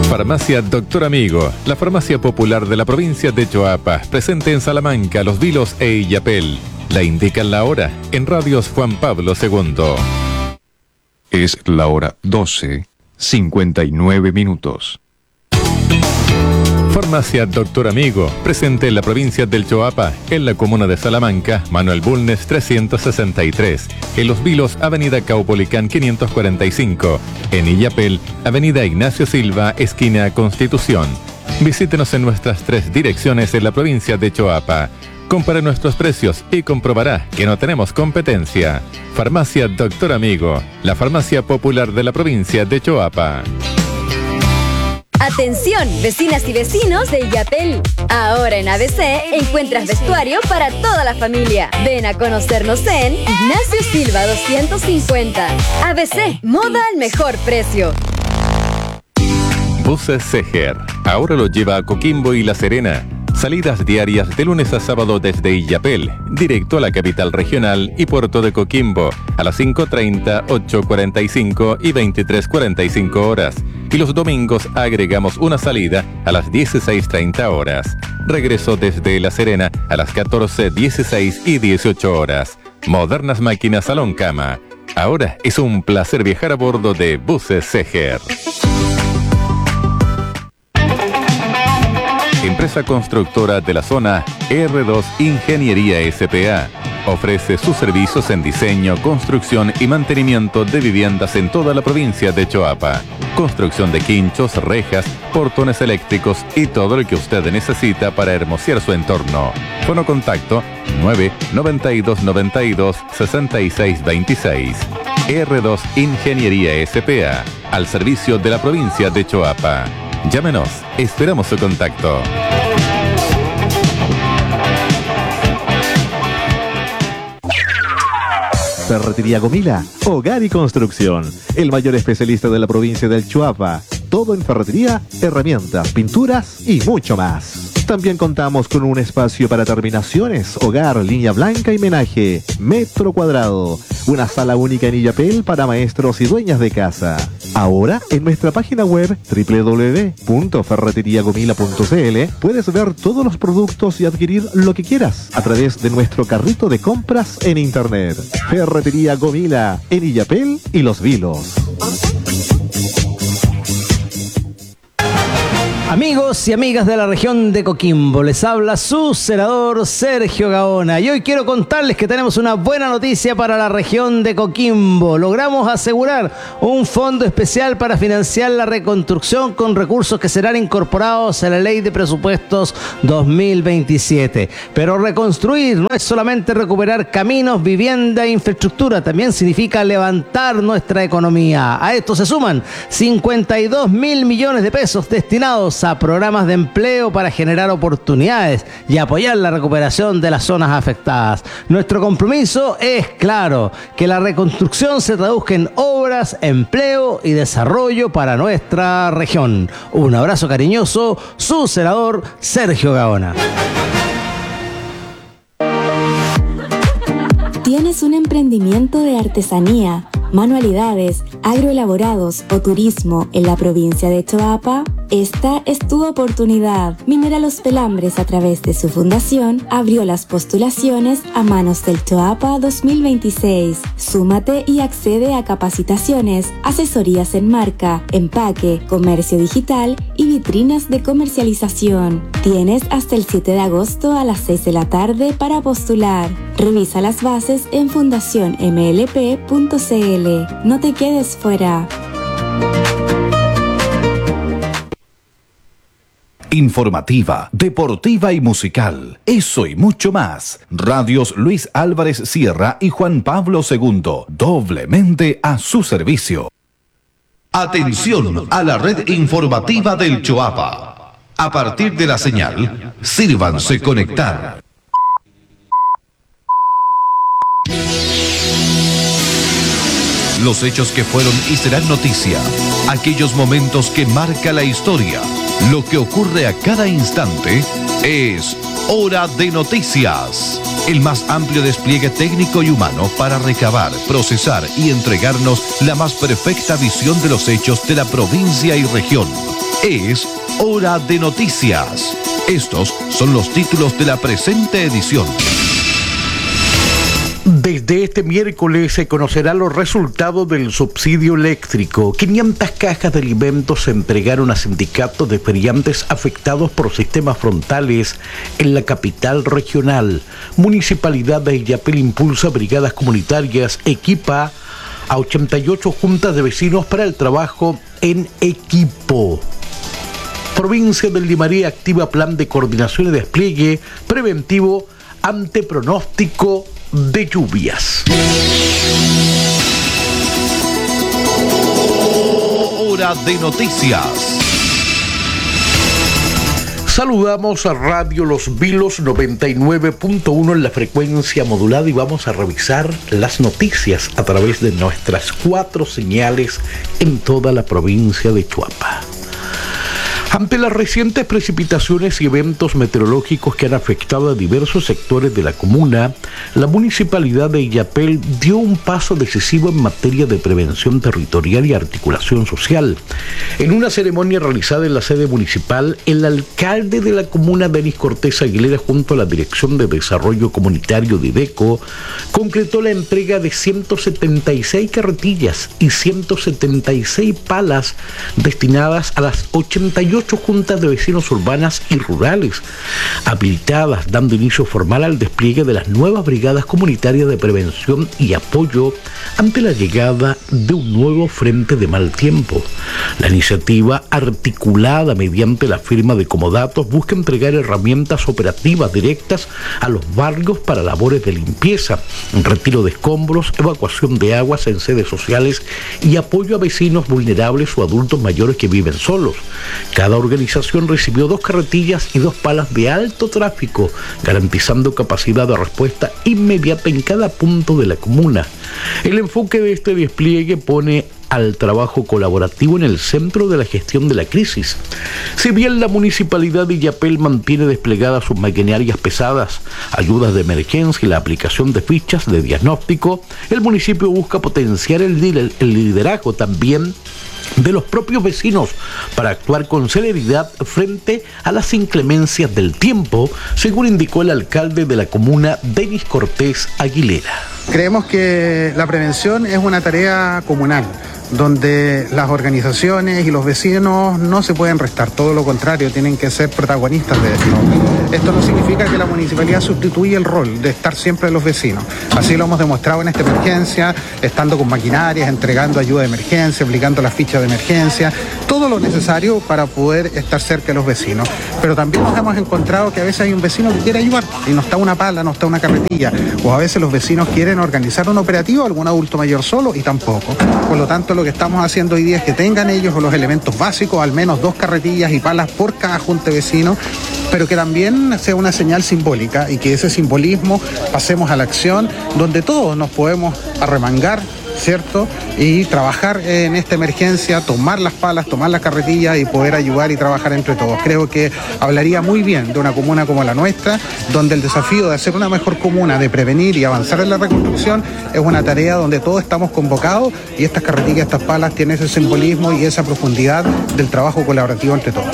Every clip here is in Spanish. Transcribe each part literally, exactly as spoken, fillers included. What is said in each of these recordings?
Farmacia Doctor Amigo, la farmacia popular de la provincia de Choapa, presente en Salamanca, Los Vilos e Illapel. La indican la hora en Radios Juan Pablo segundo. Es la hora doce, cincuenta y nueve minutos. Farmacia Doctor Amigo, presente en la provincia del Choapa, en la comuna de Salamanca, Manuel Bulnes trescientos sesenta y tres, en Los Vilos, Avenida Caupolicán quinientos cuarenta y cinco, en Illapel, Avenida Ignacio Silva, esquina Constitución. Visítenos en nuestras tres direcciones en la provincia de Choapa. Compare nuestros precios y comprobará que no tenemos competencia. Farmacia Doctor Amigo, la farmacia popular de la provincia de Choapa. Atención, vecinas y vecinos de Illapel. Ahora en A B C encuentras vestuario para toda la familia. Ven a conocernos en Ignacio Silva doscientos cincuenta. A B C, moda al mejor precio. Buses Seger, ahora lo lleva a Coquimbo y La Serena. Salidas diarias de lunes a sábado desde Illapel, directo a la capital regional y puerto de Coquimbo, a las cinco treinta, ocho cuarenta y cinco y veintitrés cuarenta y cinco horas. Y los domingos agregamos una salida a las dieciséis treinta horas. Regreso desde La Serena a las catorce, dieciséis y dieciocho horas. Modernas máquinas salón cama. Ahora es un placer viajar a bordo de Buses Seger. Empresa constructora de la zona R dos Ingeniería S P A. Ofrece sus servicios en diseño, construcción y mantenimiento de viviendas en toda la provincia de Choapa. Construcción de quinchos, rejas, portones eléctricos y todo lo que usted necesita para hermosear su entorno. Fono contacto nueve noventa y dos noventa y dos sesenta y seis veintiséis. R dos Ingeniería S P A, al servicio de la provincia de Choapa. Llámenos, esperamos su contacto. Ferretería Gomila, hogar y construcción. El mayor especialista de la provincia del Choapa. Todo en ferretería, herramientas, pinturas y mucho más. También contamos con un espacio para terminaciones, hogar, línea blanca y menaje, metro cuadrado. Una sala única en Illapel para maestros y dueñas de casa. Ahora, en nuestra página web doble u doble u doble u punto ferretería gomila punto c l puedes ver todos los productos y adquirir lo que quieras a través de nuestro carrito de compras en internet. Ferretería Gomila, en Illapel y Los Vilos. Amigos y amigas de la región de Coquimbo, les habla su senador Sergio Gaona y hoy quiero contarles que tenemos una buena noticia para la región de Coquimbo. Logramos asegurar un fondo especial para financiar la reconstrucción con recursos que serán incorporados a la Ley de Presupuestos dos mil veintisiete. Pero reconstruir no es solamente recuperar caminos, vivienda e infraestructura, también significa levantar nuestra economía. A esto se suman cincuenta y dos mil millones de pesos destinados a programas de empleo para generar oportunidades y apoyar la recuperación de las zonas afectadas. Nuestro compromiso es claro, que la reconstrucción se traduzca en obras, empleo y desarrollo para nuestra región. Un abrazo cariñoso, su senador Sergio Gaona. ¿Tienes un emprendimiento de artesanía, manualidades, agroelaborados o turismo en la provincia de Choapa? Esta es tu oportunidad. Minera Los Pelambres, a través de su fundación, abrió las postulaciones a Manos del Choapa dos mil veintiséis. Súmate y accede a capacitaciones, asesorías en marca, empaque, comercio digital y vitrinas de comercialización. Tienes hasta el siete de agosto a las seis de la tarde para postular. Revisa las bases en fundación m l p punto c l. No te quedes fuera. Informativa, deportiva y musical. Eso y mucho más. Radios Luis Álvarez Sierra y Juan Pablo segundo. Doblemente a su servicio. Atención a la red informativa del Choapa. A partir de la señal, sírvanse conectar. Los hechos que fueron y serán noticia. Aquellos momentos que marca la historia. Lo que ocurre a cada instante es Hora de Noticias. El más amplio despliegue técnico y humano para recabar, procesar y entregarnos la más perfecta visión de los hechos de la provincia y región. Es Hora de Noticias. Estos son los títulos de la presente edición. Desde este miércoles se conocerán los resultados del subsidio eléctrico. quinientas cajas de alimentos se entregaron a sindicatos de feriantes afectados por sistemas frontales en la capital regional. Municipalidad de Illapel impulsa brigadas comunitarias, equipa a ochenta y ocho juntas de vecinos para el trabajo en equipo. Provincia del Limarí activa plan de coordinación y despliegue preventivo ante pronóstico de lluvias. Hora de Noticias. Saludamos a Radio Los Vilos noventa y nueve punto uno en la frecuencia modulada y vamos a revisar las noticias a través de nuestras cuatro señales en toda la provincia de Chuapa. Ante las recientes precipitaciones y eventos meteorológicos que han afectado a diversos sectores de la comuna, la Municipalidad de Illapel dio un paso decisivo en materia de prevención territorial y articulación social. En una ceremonia realizada en la sede municipal, el alcalde de la comuna, Denis Cortés Aguilera, junto a la Dirección de Desarrollo Comunitario de IDECO, concretó la entrega de ciento setenta y seis carretillas y ciento setenta y seis palas destinadas a las ochenta y ocho juntas de vecinos urbanas y rurales, habilitadas, dando inicio formal al despliegue de las nuevas brigadas comunitarias de prevención y apoyo ante la llegada de un nuevo frente de mal tiempo. La iniciativa, articulada mediante la firma de comodatos, busca entregar herramientas operativas directas a los barrios para labores de limpieza, retiro de escombros, evacuación de aguas en sedes sociales y apoyo a vecinos vulnerables o adultos mayores que viven solos. Cada organización recibió dos carretillas y dos palas de alto tráfico, garantizando capacidad de respuesta inmediata en cada punto de la comuna. El enfoque de este despliegue pone al trabajo colaborativo en el centro de la gestión de la crisis. Si bien la Municipalidad de Illapel mantiene desplegadas sus maquinarias pesadas, ayudas de emergencia y la aplicación de fichas de diagnóstico, el municipio busca potenciar el, el liderazgo también de los propios vecinos para actuar con celeridad frente a las inclemencias del tiempo, según indicó el alcalde de la comuna, Denis Cortés Aguilera. Creemos que la prevención es una tarea comunal, donde las organizaciones y los vecinos no se pueden restar, todo lo contrario, tienen que ser protagonistas de esto. Esto no significa que la municipalidad sustituya el rol de estar siempre a los vecinos. Así lo hemos demostrado en esta emergencia, estando con maquinarias, entregando ayuda de emergencia, aplicando las fichas de emergencia, todo lo necesario para poder estar cerca de los vecinos. Pero también nos hemos encontrado que a veces hay un vecino que quiere ayudar y no está una pala, no está una carretilla, o a veces los vecinos quieren organizar un operativo, algún adulto mayor solo y tampoco. Por lo tanto, lo que estamos haciendo hoy día es que tengan ellos los elementos básicos, al menos dos carretillas y palas por cada junta de vecinos, pero que también sea una señal simbólica y que ese simbolismo pasemos a la acción donde todos nos podemos arremangar, ¿cierto? Y trabajar en esta emergencia, tomar las palas, tomar las carretillas y poder ayudar y trabajar entre todos. Creo que hablaría muy bien de una comuna como la nuestra, donde el desafío de hacer una mejor comuna, de prevenir y avanzar en la reconstrucción, es una tarea donde todos estamos convocados y estas carretillas, estas palas tienen ese simbolismo y esa profundidad del trabajo colaborativo entre todos.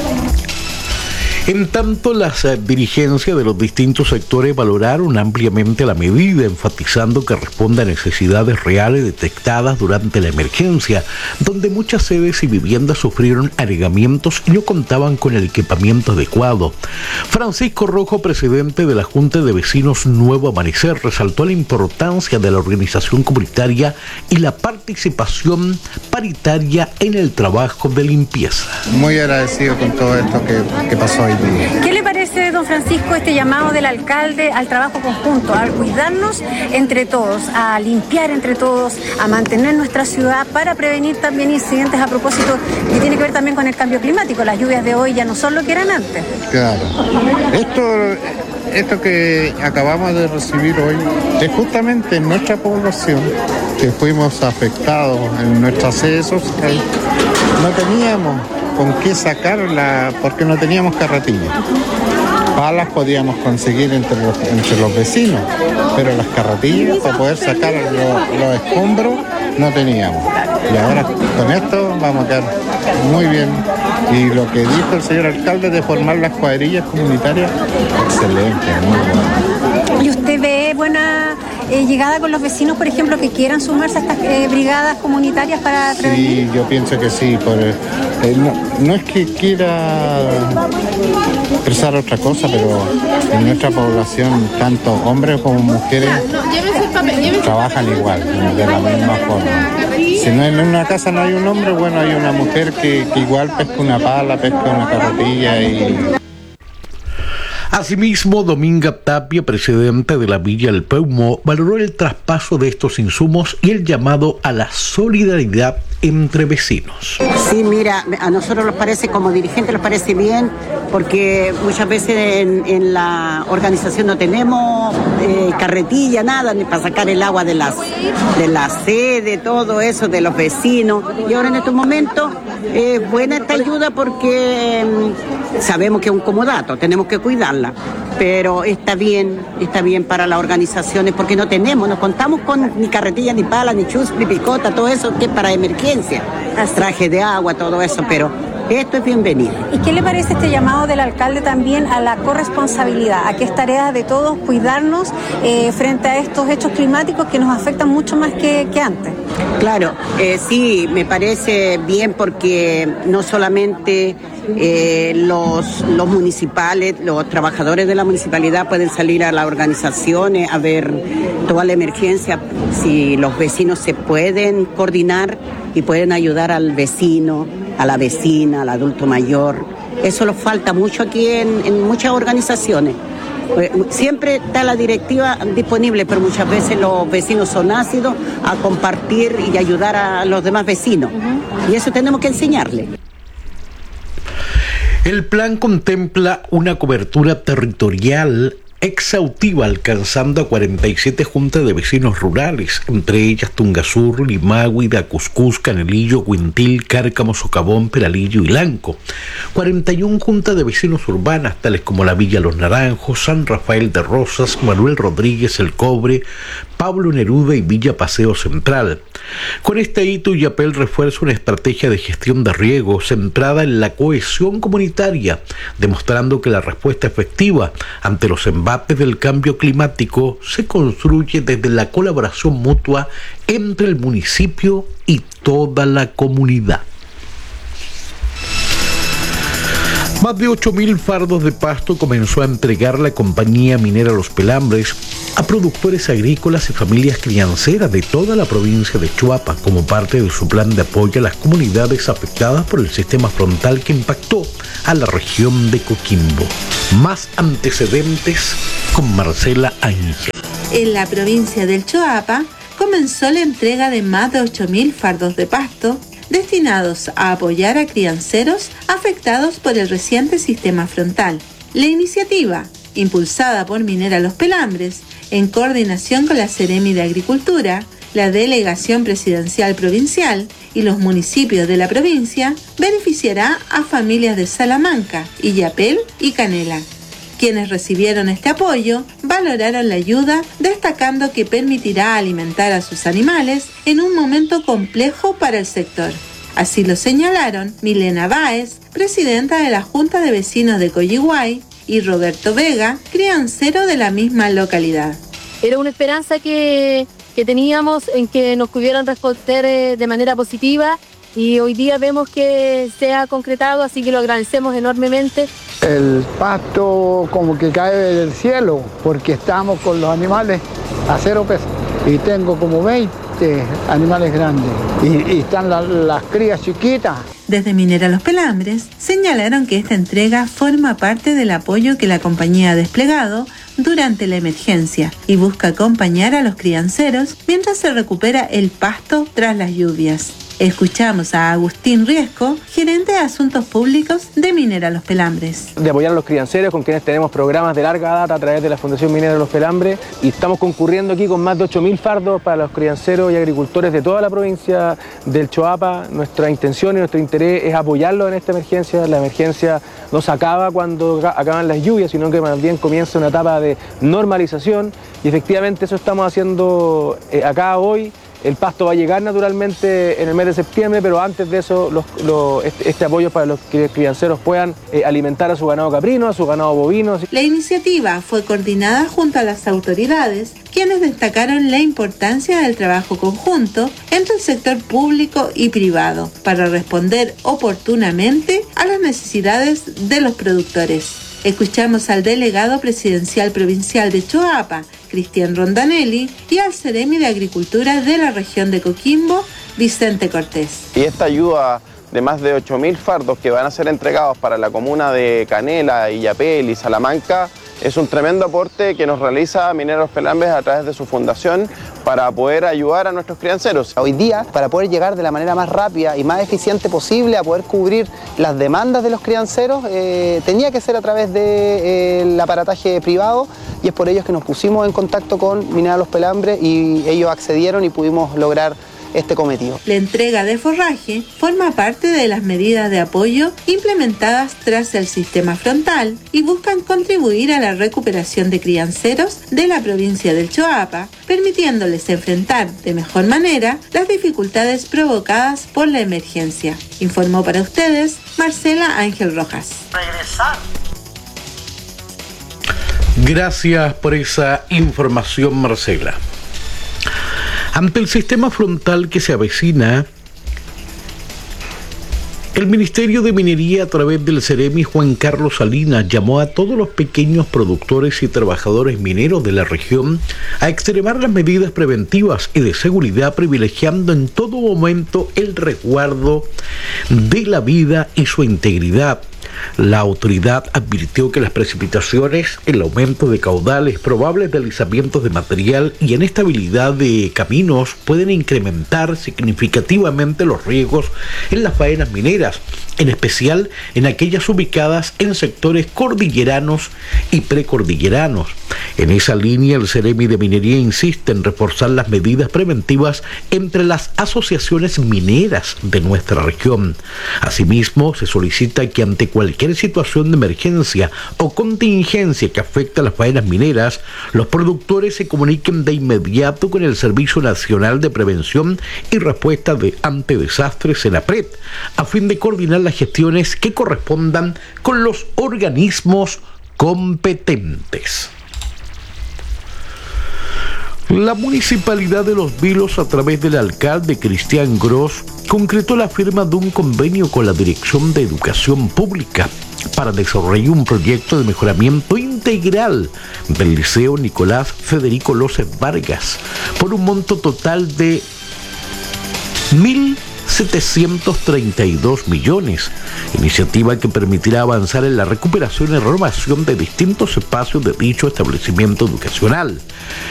En tanto, las eh, dirigencias de los distintos sectores valoraron ampliamente la medida, enfatizando que responde a necesidades reales detectadas durante la emergencia, donde muchas sedes y viviendas sufrieron anegamientos y no contaban con el equipamiento adecuado. Francisco Rojo, presidente de la Junta de Vecinos Nuevo Amanecer, resaltó la importancia de la organización comunitaria y la participación paritaria en el trabajo de limpieza. Muy agradecido con todo esto que, que pasó hoy. ¿Qué le parece, don Francisco, este llamado del alcalde al trabajo conjunto, a cuidarnos entre todos, a limpiar entre todos, a mantener nuestra ciudad para prevenir también incidentes a propósito que tiene que ver también con el cambio climático? Las lluvias de hoy ya no son lo que eran antes. Claro. Esto, esto que acabamos de recibir hoy es justamente en nuestra población que fuimos afectados en nuestra sede social. No teníamos con qué sacarla porque no teníamos carretillas. Palas podíamos conseguir entre los, entre los vecinos, pero las carretillas para poder sacar los, los escombros no teníamos. Y ahora con esto vamos a quedar muy bien. Y lo que dijo el señor alcalde de formar las cuadrillas comunitarias, excelente, muy bueno. ¿Y usted ve buena eh, llegada con los vecinos, por ejemplo, que quieran sumarse a estas eh, brigadas comunitarias para prevenir? Sí, yo pienso que sí. Por, eh, no, no es que quiera expresar otra cosa, pero en nuestra población, tanto hombres como mujeres trabajan igual, de la misma forma. Si no en una casa no hay un hombre, bueno, hay una mujer que, que igual pesca una pala, pesca una carretilla y... Asimismo, Dominga Tapia, presidente de la Villa El Peumo, valoró el traspaso de estos insumos y el llamado a la solidaridad entre vecinos. Sí, mira, a nosotros nos parece, como dirigentes, nos parece bien, porque muchas veces en, en la organización no tenemos eh, carretilla, nada, ni para sacar el agua de las de la sede, todo eso, de los vecinos. Y ahora en estos momentos es eh, buena esta ayuda porque eh, sabemos que es un comodato, tenemos que cuidarla, pero está bien, está bien para las organizaciones porque no tenemos, no contamos con ni carretilla, ni pala, ni chus, ni picota, todo eso que es para emergencia, traje de agua, todo eso, pero esto es bienvenido. ¿Y qué le parece este llamado del alcalde también a la corresponsabilidad, a que es tarea de todos cuidarnos eh, frente a estos hechos climáticos que nos afectan mucho más que, que antes? Claro, eh, sí, me parece bien porque no solamente eh, los, los municipales, los trabajadores de la municipalidad pueden salir a las organizaciones a ver toda la emergencia, si los vecinos se pueden coordinar y pueden ayudar al vecino, a la vecina, al adulto mayor. Eso nos falta mucho aquí en, en muchas organizaciones. Siempre está la directiva disponible, pero muchas veces los vecinos son ácidos a compartir y ayudar a los demás vecinos. Uh-huh. Y eso tenemos que enseñarle. El plan contempla una cobertura territorial exhaustiva, alcanzando a cuarenta y siete juntas de vecinos rurales, entre ellas Tungasur, Limagüe, Dacuscús, Canelillo, Huintil, Cárcamo, Socavón, Peralillo y Lanco. cuarenta y una juntas de vecinos urbanas, tales como la Villa Los Naranjos, San Rafael de Rosas, Manuel Rodríguez, El Cobre, Pablo Neruda y Villa Paseo Central. Con este hito, Yapel refuerza una estrategia de gestión de riego centrada en la cohesión comunitaria, demostrando que la respuesta efectiva ante los embates del cambio climático se construye desde la colaboración mutua entre el municipio y toda la comunidad. Más de ocho mil fardos de pasto comenzó a entregar la compañía minera Los Pelambres a productores agrícolas y familias crianceras de toda la provincia de Choapa como parte de su plan de apoyo a las comunidades afectadas por el sistema frontal que impactó a la región de Coquimbo. Más antecedentes con Marcela Ángel. En la provincia del Choapa comenzó la entrega de más de ocho mil fardos de pasto destinados a apoyar a crianceros afectados por el reciente sistema frontal. La iniciativa, impulsada por Minera Los Pelambres, en coordinación con la Seremi de Agricultura, la Delegación Presidencial Provincial y los municipios de la provincia, beneficiará a familias de Salamanca, Illapel y Canela. Quienes recibieron este apoyo valoraron la ayuda, destacando que permitirá alimentar a sus animales en un momento complejo para el sector. Así lo señalaron Milena Báez, presidenta de la Junta de Vecinos de Coyihuay, y Roberto Vega, criancero de la misma localidad. Era una esperanza que, que teníamos en que nos pudieran responder eh, de manera positiva, y hoy día vemos que se ha concretado, así que lo agradecemos enormemente. El pasto como que cae del cielo, porque estamos con los animales a cero pesos. Y tengo como veinte animales grandes. Y, y están la, las crías chiquitas. Desde Minera Los Pelambres señalaron que esta entrega forma parte del apoyo que la compañía ha desplegado durante la emergencia y busca acompañar a los crianceros mientras se recupera el pasto tras las lluvias. Escuchamos a Agustín Riesco, gerente de Asuntos Públicos de Minera Los Pelambres. De apoyar a los crianceros, con quienes tenemos programas de larga data a través de la Fundación Minera Los Pelambres, y estamos concurriendo aquí con más de ocho mil fardos para los crianceros y agricultores de toda la provincia del Choapa. Nuestra intención y nuestro interés es apoyarlos en esta emergencia. La emergencia no se acaba cuando acaban las lluvias, sino que más bien comienza una etapa de normalización, y efectivamente eso estamos haciendo eh, acá hoy. El pasto va a llegar naturalmente en el mes de septiembre, pero antes de eso los, los, este, este apoyo para los crianceros puedan eh, alimentar a su ganado caprino, a su ganado bovino. La iniciativa fue coordinada junto a las autoridades, quienes destacaron la importancia del trabajo conjunto entre el sector público y privado para responder oportunamente a las necesidades de los productores. Escuchamos al delegado presidencial provincial de Choapa, Cristian Rondanelli, y al Ceremi de Agricultura de la región de Coquimbo, Vicente Cortés. Y esta ayuda de más de ocho mil fardos que van a ser entregados para la comuna de Canela, Illapel y Salamanca es un tremendo aporte que nos realiza Mineros Pelambres a través de su fundación para poder ayudar a nuestros crianceros. Hoy día, para poder llegar de la manera más rápida y más eficiente posible a poder cubrir las demandas de los crianceros, eh, tenía que ser a través del de, eh, aparataje privado, y es por ello que nos pusimos en contacto con Mineros Pelambres y ellos accedieron y pudimos lograr este cometido. La entrega de forraje forma parte de las medidas de apoyo implementadas tras el sistema frontal y buscan contribuir a la recuperación de crianceros de la provincia del Choapa, permitiéndoles enfrentar de mejor manera las dificultades provocadas por la emergencia. Informó para ustedes Marcela Ángel Rojas. Regresar. Gracias por esa información, Marcela. Ante el sistema frontal que se avecina, el Ministerio de Minería, a través del Ceremi Juan Carlos Salinas, llamó a todos los pequeños productores y trabajadores mineros de la región a extremar las medidas preventivas y de seguridad, privilegiando en todo momento el resguardo de la vida y su integridad. La autoridad advirtió que las precipitaciones, el aumento de caudales, probables deslizamientos de material y inestabilidad de caminos pueden incrementar significativamente los riesgos en las faenas mineras, en especial en aquellas ubicadas en sectores cordilleranos y precordilleranos. En esa línea, el Ceremi de Minería insiste en reforzar las medidas preventivas entre las asociaciones mineras de nuestra región. Asimismo, se solicita que ante cualquier situación de emergencia o contingencia que afecte a las faenas mineras, los productores se comuniquen de inmediato con el Servicio Nacional de Prevención y Respuesta de ante Desastres, SENAPRED, a fin de coordinar las gestiones que correspondan con los organismos competentes. La Municipalidad de Los Vilos, a través del alcalde Cristian Gross, concretó la firma de un convenio con la Dirección de Educación Pública para desarrollar un proyecto de mejoramiento integral del Liceo Nicolás Federico López Vargas por un monto total de mil setecientos treinta y dos millones, iniciativa que permitirá avanzar en la recuperación y renovación de distintos espacios de dicho establecimiento educacional.